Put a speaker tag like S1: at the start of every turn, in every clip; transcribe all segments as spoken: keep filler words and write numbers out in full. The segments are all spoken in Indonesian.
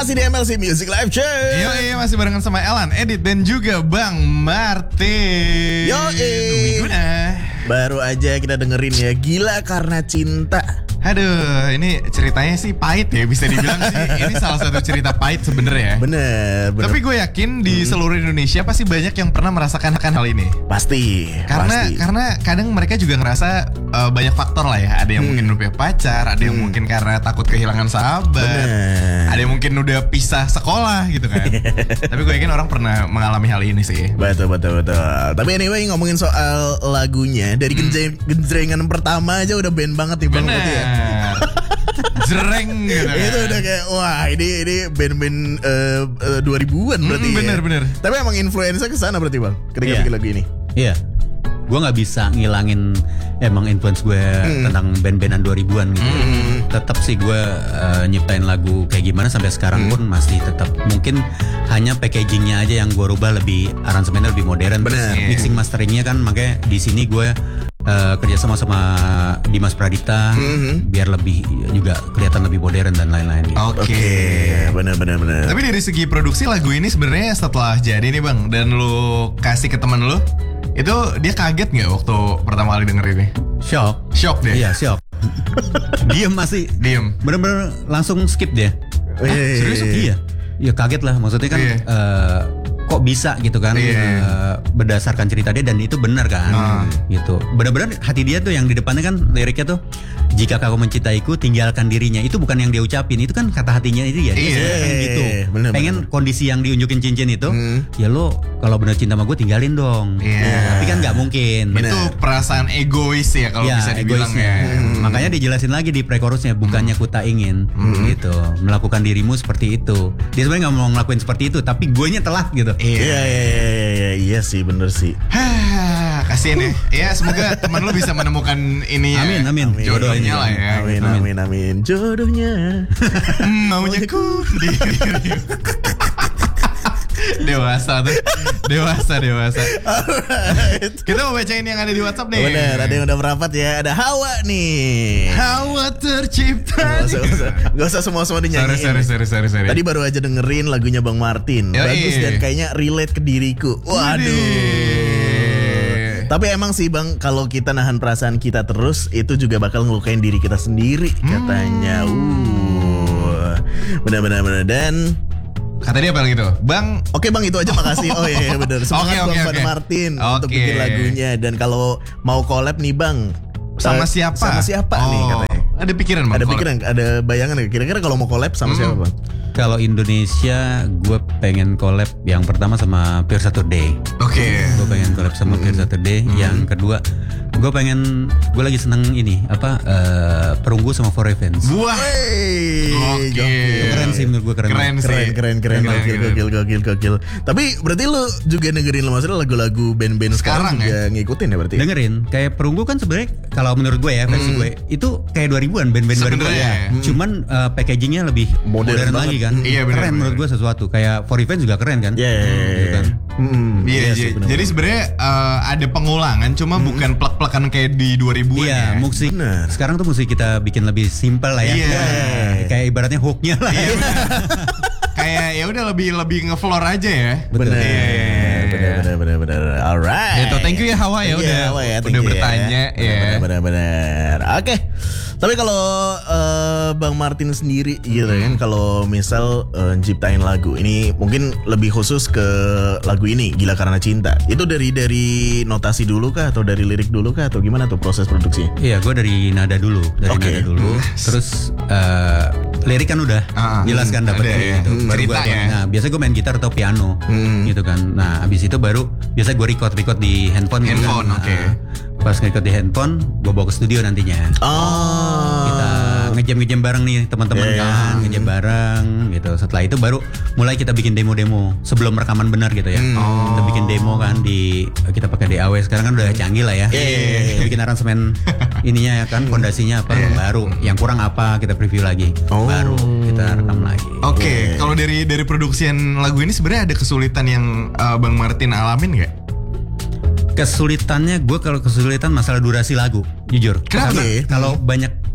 S1: Masih di M L C Music Live Show.
S2: Yo, iya masih barengan sama Elan, Edit dan juga Bang Martin.
S1: Yo,
S2: Guna.
S1: Baru aja kita dengerin ya, Gila Karena Cinta.
S2: Aduh, ini ceritanya sih pahit ya, bisa dibilang sih. Ini salah satu cerita pahit sebenarnya.
S1: Bener, bener.
S2: Tapi gue yakin di seluruh Indonesia pasti banyak yang pernah merasakan hal ini.
S1: Pasti.
S2: Karena
S1: pasti.
S2: karena kadang mereka juga ngerasa uh, banyak faktor lah ya. Ada yang hmm. mungkin udah punya pacar, ada yang hmm. mungkin karena takut kehilangan sahabat,
S1: bener.
S2: Ada yang mungkin udah pisah sekolah gitu kan. Tapi gue yakin orang pernah mengalami hal ini sih.
S1: Betul, betul, betul. Tapi anyway, ngomongin soal lagunya, dari hmm. genjrengan pertama aja udah band banget nih Bang.
S2: Bener. Jereng gitu kan.
S1: Itu udah kayak wah ini ini band-band uh, uh, dua ribuan berarti.
S2: Hmm, bener,
S1: ya.
S2: bener.
S1: Tapi emang influencer kesana berarti Bang ketika
S3: yeah.
S1: bikin lagu ini.
S3: Iya. Yeah. Gue gak bisa ngilangin emang influence gue hmm. tentang band-bandan dua ribuan gitu. Hmm. Tetap sih gue uh, nyiptain lagu kayak gimana sampai sekarang hmm. pun masih tetap. Mungkin hanya packagingnya aja yang gue rubah, lebih aransemennya lebih modern.
S1: Bener.
S3: Mixing masteringnya kan makanya di sini gue Uh, kerja sama sama Dimas Pradita mm-hmm. biar lebih juga kelihatan lebih modern dan lain-lain. Gitu.
S2: Oke, okay.
S1: benar-benar benar.
S2: Tapi dari segi produksi lagu ini sebenarnya setelah jadi nih Bang dan lu kasih ke teman lu, itu dia kaget nggak waktu pertama kali denger ini?
S3: Shock.
S2: Shock deh.
S3: Iya shock. Diem masih.
S2: Diem.
S3: Bener-bener langsung skip dia.
S1: Oh, iya, iya,
S3: serius?
S1: iya.
S3: Iya. Ya kaget lah, maksudnya kan. Iya. Uh, kok bisa gitu kan
S2: yeah.
S3: uh, berdasarkan cerita dia dan itu benar kan uh. gitu. Benar-benar hati dia tuh yang di depannya kan liriknya tuh, jika kau mencintaiku tinggalkan dirinya, itu bukan yang dia ucapin, itu kan kata hatinya itu ya. Dia
S1: yeah.
S3: pengen gitu,
S1: bener,
S3: pengen
S1: bener.
S3: kondisi yang diunjukin cincin itu hmm. ya lo kalau benar cinta sama gue tinggalin dong.
S2: Yeah.
S3: Tapi kan nggak mungkin.
S2: Bener. Itu perasaan egois ya kalau ya, bisa dibilang ya.
S3: Hmm. Makanya dijelasin lagi di pre-chorusnya, bukannya ku tak ingin hmm. gitu melakukan dirimu seperti itu. Dia sebenarnya nggak mau ngelakuin seperti itu, tapi guenya telat gitu.
S1: Iya, iya, iya, iya, iya sih, bener sih.
S2: Kasian ya. Ya semoga teman lu bisa menemukan ini ya.
S3: Amin, amin.
S1: amin.
S2: Jodohnya lah ya.
S1: Amin, amin, amin, amin. Jodohnya.
S2: Maunya ku dirimu. Dewasa tuh. Dewasa, dewasa. Alright. Kita mau bacain yang ada di WhatsApp nih.
S1: Bener, ada yang udah merapat ya. Ada Hawa nih.
S2: Hawa tercipta.
S1: Gak usah, gak usah, gak usah semua-semua dinyanyiin.
S2: Sorry, sorry, sorry, sorry.
S1: Tadi baru aja dengerin lagunya Bang Martin.
S2: Yoi.
S1: Bagus dan kayaknya relate ke diriku. Waduh.
S2: Wadi.
S1: Tapi emang sih Bang, kalau kita nahan perasaan kita terus, itu juga bakal ngelukain diri kita sendiri katanya. Uh, benar-benar benar. Dan
S2: kata dia apa gitu, Bang?
S1: Oke Bang, itu aja makasih. Oh iya, iya benar. Semangat
S2: okay,
S1: Bang
S2: okay,
S1: Van
S2: okay.
S1: Martin
S2: okay.
S1: untuk bikin lagunya. Dan kalau mau collab nih Bang,
S2: sama
S1: uh,
S2: siapa?
S1: Sama siapa
S2: oh,
S1: nih katanya?
S2: Ada pikiran Bang?
S1: Ada
S2: collab?
S1: pikiran, ada bayangan gak? Kira-kira kalau mau collab sama hmm. siapa Bang?
S3: Kalau Indonesia, gue pengen collab yang pertama sama Pure Saturday.
S2: Oke. Okay.
S3: Gue pengen collab sama mm-hmm. Pure Saturday. Mm-hmm. Yang kedua, gue pengen, gue lagi seneng ini apa uh, Perunggu sama For Revenge.
S2: Wah.
S1: Oke.
S3: Okay. Keren sih menurut gue, keren.
S2: Keren sih.
S1: Keren, keren, keren, keren, gokil, gokil, gokil, gokil. Tapi berarti lu juga dengerin lo maksudnya lagu-lagu band-band sekarang, sekarang juga ya? Ngikutin ya berarti?
S3: Dengerin. Kayak Perunggu kan sebenarnya kalau menurut gue ya versi hmm. gue itu kayak dua ribuan band-band dua ribuan ya. Hmm. Cuman uh, packagingnya lebih modern, modern lagi kan.
S2: Iya, bener,
S3: keren bener. Menurut gue sesuatu. Kayak For Revenge juga keren kan?
S1: Iya, yeah, yeah, yeah.
S3: gitu kan.
S1: Hmm,
S2: iya, yes, iya. Jadi sebenarnya uh, ada pengulangan, cuma hmm. bukan plek-plekan kayak di dua ribuan
S3: iya, ya. Musik. Bener. Sekarang tuh musik kita bikin lebih simpel lah ya.
S2: Iya.
S3: Yeah. Kayak ibaratnya hooknya lah.
S2: Iya. Kayak ya udah lebih lebih ngefloor aja ya.
S1: Bener.
S2: Iya, iya, iya.
S1: Bener, bener, bener, bener. Alright.
S2: Gitu. Thank you ya Hawa ya, udah,
S1: Hawa ya,
S2: udah bertanya ya.
S1: Bener, bener, bener. Oke. Okay. Tapi kalau uh, Bang Martin sendiri gitu kan, kalau misal uh, ciptain lagu ini mungkin lebih khusus ke lagu ini Gila Karena Cinta. Itu dari dari notasi dulu kah atau dari lirik dulu kah atau gimana tuh proses produksinya?
S3: Iya, gue dari nada dulu, dari
S1: okay.
S3: nada dulu. Terus uh, lirik kan udah
S2: uh,
S3: jelas kan dapat
S2: ya.
S3: gitu.
S2: Hmm, cerita
S3: gua,
S2: ya.
S3: Nah, biasa gue main gitar atau piano
S1: hmm.
S3: gitu kan. Nah, abis itu baru biasa gue record record di handphone.
S2: Handphone,
S3: kan.
S2: oke. Okay.
S3: Nah, pas record di handphone, gue bawa ke studio nantinya.
S1: Oh.
S3: Kita ngejam-ngejam bareng nih teman-teman
S1: yeah,
S3: kan, ngejam bareng gitu. Setelah itu baru mulai kita bikin demo-demo sebelum rekaman benar gitu ya.
S1: Hmm.
S3: Oh. Kita bikin demo kan di kita pakai D A W, sekarang kan udah canggih lah ya.
S1: Yeah.
S3: Kita bikin aransemen ininya ya kan, fondasinya apa yeah. baru, yang kurang apa kita preview lagi,
S1: oh.
S3: baru kita rekam lagi.
S2: Oke, okay. yeah. Kalau dari dari produksian lagu ini sebenarnya ada kesulitan yang uh, Bang Martin alamin nggak?
S3: Kesulitannya gue kalau kesulitan masalah durasi lagu, jujur.
S2: Kenapa?
S3: Karena kalau banyak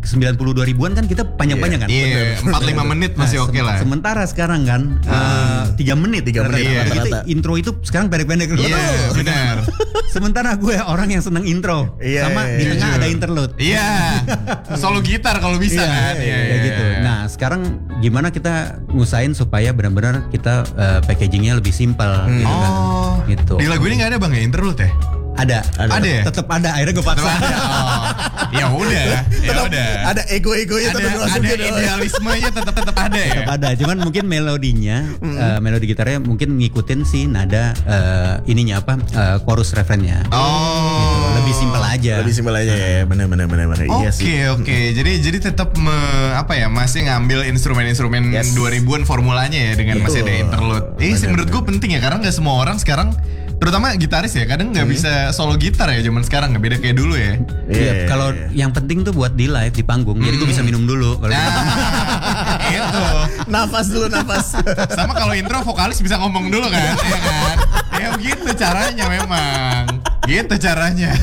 S3: sembilan puluh dua ribuan kan kita panjang-panjang kan.
S2: Iya, empat lima menit masih
S3: Nah,
S2: oke
S3: sem-
S2: lah.
S3: Sementara sekarang kan uh, tiga menit.
S1: Tiga menit,
S3: Rata-rata.
S1: iya.
S3: Kita intro itu sekarang pendek-pendek.
S2: Iya, benar.
S3: Sementara gue orang yang seneng intro.
S1: Iya,
S3: Sama
S1: iya,
S3: di
S1: iya.
S3: tengah
S2: Jujur.
S3: ada interlude.
S2: Iya. Solo gitar kalau bisa
S3: Iya,
S2: kan. Iya,
S3: kayak
S2: iya,
S3: gitu.
S2: iya.
S3: Nah, sekarang gimana kita ngusahain supaya benar-benar kita uh, packagingnya lebih simpel gitu kan.
S2: Oh,
S3: Gitu.
S2: Di lagu ini nggak ada bang ya interlude ya?
S3: Ada.
S2: Ada ya?
S3: Tetap ada. Akhirnya gue paksa.
S2: Oh, ya udah, ya udah.
S1: Ada ego-egonya
S2: Ada,
S1: tetap
S2: ada
S1: masukin. oh.
S2: idealismenya tetap tetap ada ya.
S3: Tetap ada. Cuman mungkin melodinya, uh, melodi gitarnya mungkin ngikutin si nada uh, ininya apa, uh, chorus refrennya.
S2: Oh,
S3: Lebih simpel aja.
S1: Lebih simpel aja ya, bener-bener bener-bener. Iya sih.
S2: Oke oke, jadi jadi tetap me- apa ya masih ngambil instrumen-instrumen
S1: Yes.
S2: dua ribuan formulanya ya dengan masih ada
S1: Betul.
S2: interlude. Ini sih
S1: Bener,
S2: menurut gue penting ya karena nggak semua orang sekarang, terutama gitaris ya kadang nggak bisa solo gitar ya zaman sekarang nggak beda kayak dulu ya.
S3: Iya,
S1: Iya,
S3: kalau
S1: iya.
S3: yang penting tuh buat di live di panggung. Jadi gue bisa minum dulu. Kalau
S2: Nah, itu.
S1: Nafas dulu, nafas.
S2: Sama kalau intro vokalis bisa ngomong dulu kan, ya kan? Ya begitu caranya memang. Gitu caranya.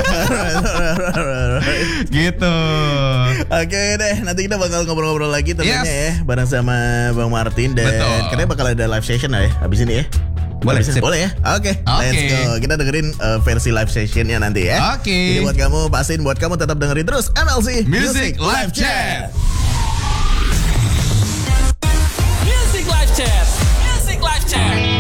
S2: Gitu.
S1: Oke deh, nanti kita bakal ngobrol-ngobrol lagi tentunya
S2: Yes.
S1: ya, bareng sama Bang Martin dan
S2: Betul.
S1: katanya bakal ada live session lah ya habis ini ya.
S3: Boleh,
S1: Habis ini?
S3: sip.
S1: Boleh ya? Oke, let's
S2: Oke.
S1: go. Kita dengerin uh, versi live sessionnya nanti ya.
S2: Oke.
S1: Jadi buat kamu, pastiin buat kamu tetap dengerin terus M L C
S2: Music Live Chat.